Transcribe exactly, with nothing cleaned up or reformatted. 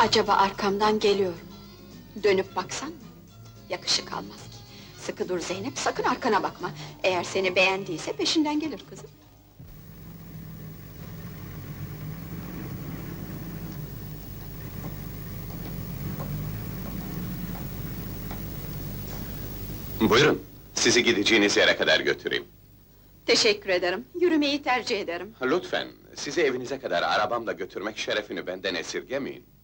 Acaba arkamdan geliyor mu? Dönüp baksan mı? Yakışık almaz ki. Sıkı dur Zeynep, sakın arkana bakma. Eğer seni beğendiyse peşinden gelir kızım. Buyurun, sizi gideceğiniz yere kadar götüreyim. Teşekkür ederim, yürümeyi tercih ederim. Lütfen, sizi evinize kadar arabamla götürmek şerefini benden esirgemeyin.